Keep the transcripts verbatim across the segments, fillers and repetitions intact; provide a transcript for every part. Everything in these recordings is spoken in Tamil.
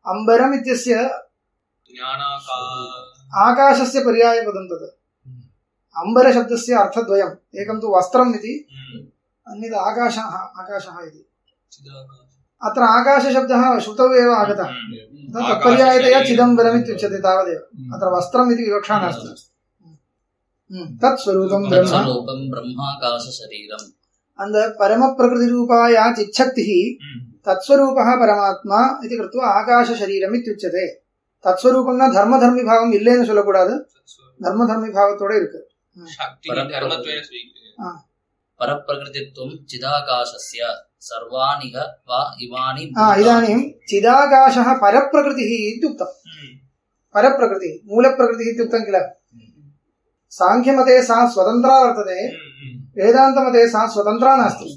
अम्बरम् इत्यस्य आकाशस्य पर्यायपदं तत् अम्बरशब्दस्य अर्थद्वयम् एकं तु वस्त्रम् इति अन्यत् आकाशः आकाशः इति अत्र आकाशशब्दः श्रुतौ एव आगतः तत्पर्यायतया चिदम्बरम् इत्युच्यते तावदेव अत्र वस्त्रम् इति विवक्षा नास्ति तत्स्वरूपं ब्रह्माकाशशरीरम् அந்த பரம பிரகிருதி ரூபாயா சிச்சக்தி தத்ஸ்வரூபः பரமாத்மா இது கிருத்வா ஆகாச சரீரம் இத்யுச்யதே தத்ஸ்வரூபம்னா தர்ம தர்மி பாவம் இல்லைன்னு சொல்லக்கூடாது தர்ம தர்மி பாவத்தோட இருக்கு பரப்பிரகிருதித்வம் சிதாகாசஸ்ய சர்வாணிக வா இமானி இதாनीं चिदाकाशः परप्रकृतिः इत्युक्तम् परप्रकृतिः मूलप्रकृतिः इत्युक्तं किल सांख्यमते सा स्वतन्त्रा वर्तते वेदान्तमते सा स्वतन्त्रा नास्ति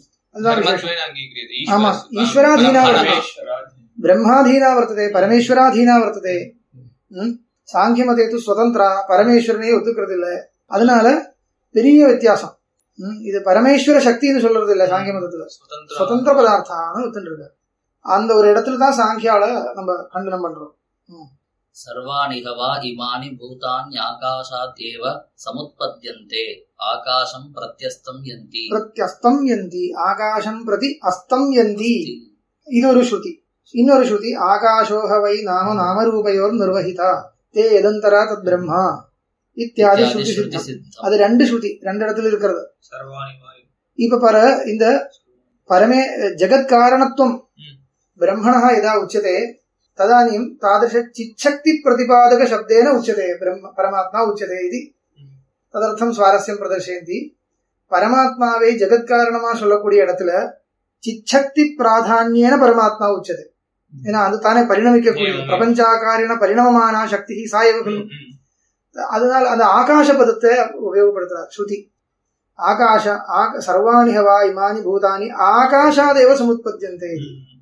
ईश्वराधीना वर्तते ब्रह्माधीना वर्तते परमेश्वराधीना वर्तते सांख्यमते तु स्वतन्त्रा परमेश्वरने ஒத்துக்கிறது இல்ல அதனால பெரிய வித்தியாசம் இது பரமேஸ்வர சக்தின்னு சொல்றது இல்ல சாங்கிய மதத்துல சுதந்திர பதார்த்தம்னு ஒத்துன்றது அந்த ஒரு இடத்துல தான் சாங்கியால நம்ம கண்டனம் பண்றோம் சர்வாணிகவா இமானி பூதானி ஆகாசாத்யேவ சமுத்பத்யந்தே ஆகாசம் பிரத்யஸ்தம் யந்தி பிரத்யஸ்தம் யந்தி ஆகாசம் பிரதி அஸ்தம் யந்தி இது ஒரு ஸ்ருதி இன்னொரு ஸ்ருதி ஆகாசோஹ வை நாம நாமரூபயோர் நிர்வஹிதா தே யதந்தரா தத் பிரம்மா இத்தியாதி ஸ்ருதி சித்தம் அது ரெண்டு ஸ்ருதி ரெண்டு இடத்துல இருக்கிறது இப்ப பர இந்த பரமே ஜெகத் காரணத்துவம் பிரம்மணः यदा उच्यते तदानीं तादृश चिच्छक्ति प्रतिपादक शब्देन उच्यते ब्रह्म परमात्मा उच्यते इति तदर्थं स्वारस्यं प्रदर्शयन्ति परमात्मावे जगत् कारणमा சொல்லக்கூடிய இடத்துல चिच्छक्ति प्राधान्येन परमात्मा उच्यते ஏனா அது தானே பரிணமிக்கக்கூடிய பிரபஞ்சாகாரின பரிணமமான சக்தி சாயவ खलु அதனால அந்த ஆகாச பதத்தை உபயோகப்படுத்துறார் ஸ்ருதி ஆகாஷ சர்வாணி ஹவா இமானி பூதானி ஆகாஷாதேவ சமுத்பத்யந்தே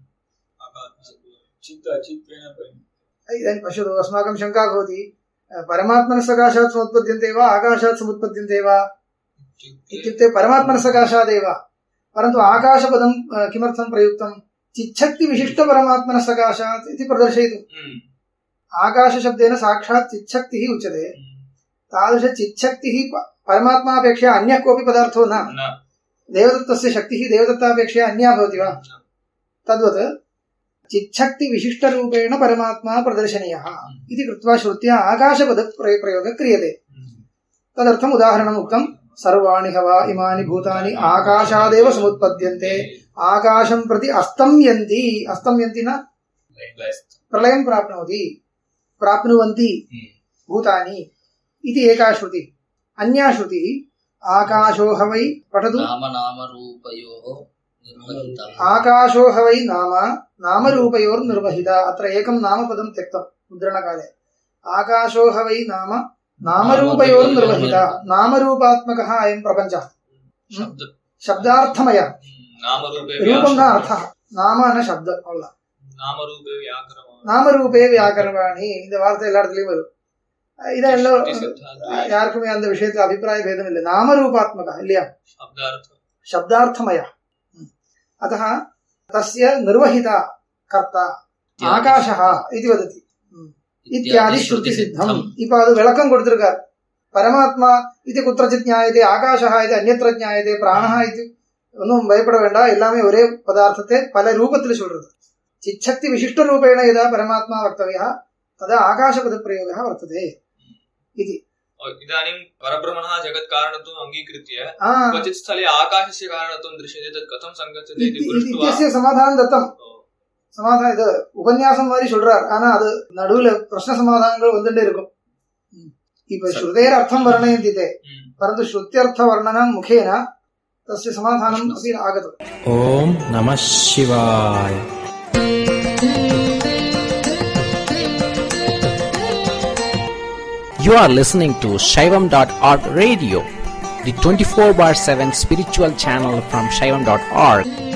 इदानीं पश्यतु अस्माकं शङ्का भवति परमात्मनः सकाशात् समुत्पद्यन्ते वा आकाशात् समुत्पद्यन्ते वा इत्युक्ते परमात्मनः सकाशादेव परन्तु आकाशपदं किमर्थं प्रयुक्तं चिच्छक्तिविशिष्टपरमात्मनः सकाशात् इति प्रदर्शयितुम् आकाशशब्देन साक्षात् चिच्छक्तिः उच्यते तादृशचिच्छक्तिः परमात्मापेक्षया अन्यः कोऽपि पदार्थो न देवदत्तस्य शक्तिः देवदत्तापेक्षया अन्या भवति वा तद्वत् चिच्छक्ति विशिष्ट रूपेण परमात्मा प्रदर्शनीयः इति कृत्वा श्रुत्या आकाशपद प्रयोगः क्रियते तदर्थम् उदाहरणम् उक्तं सर्वाणि हवा इमानि भूतानि आकाशादेव समुत्पद्यन्ते आकाशं प्रति अस्तं यन्ति अस्तं यन्ति न प्रलयं प्राप्नोति प्राप्नुवन्ति भूतानि इति एका श्रुतिः अन्या श्रुतिः आकाशो ह वै पठतु नाम नाम रूपयोः आकाशो ह वै नाम नामरूपयोर् निर्वहिता अत्र एकं नामपदं त्यक्तं मुद्रणकाले आकाशो ह वै नाम नामरूपयोर् निर्वहिता नामरूपात्मकः अयं प्रपञ्चः शब्दार्थमय रूपं न अर्थः नाम न शब्द अवला नामरूपे व्याकरवाणि இந்த வார்த்தை எல்லா இடத்துலயும் வரும் இதெல்லாம் யாருக்குமே அந்த விஷயத்துல அபிப்பிராய பேதம் இல்லை நாமரூபாத்மக இல்லையா शब्दार्थमय अतः तस्य निर्वहिता कर्ता आकाशः इति वदति इत्यादि श्रुति सिद्धम् இப்ப அது விளக்கம் கொடுத்திருக்கார் பரமாத்மா இது குत्रचित् ஞாயதே ஆகாशः இது அன்யத்ர ஞாயதே பிராணः இது ஒன்றும் பயப்பட வேண்டாம் எல்லாமே ஒரே பதார்த்தத்தை பல ரூபத்தில் சொல்றது चिच्छक्ति विशिष्ट रूपेण यदा परमात्मा वक्तव्यः तदा आकाशपद प्रयोगः वर्तते इति इदानीं परब्रह्मणः जगत् कारणत्वम् अंगीकृत्य क्वचित् स्थले आकाशस्य कारणत्वं दृश्यते तत् कथं संगच्छति इति पृष्ट्वा इत्यस्य समाधानं दत्तं समाधाனம் இது உபன்யாசம் மாதிரி சொல்றார் ஆனா அது நடுவுல பிரश्न சமாதானங்கள் வந்துட்டே இருக்கும் இப்ப ஸ்ருதேர் அர்த்தம் வர்ணயन्ति ते परन्तु श्रुत्यर्थ वर्णनं मुखेन तस्य समाधानम् अपि आगतम् ओम नमः शिवाय You are listening to Shaivam dot org radio, the twenty-four bar seven spiritual channel from Shaivam dot org.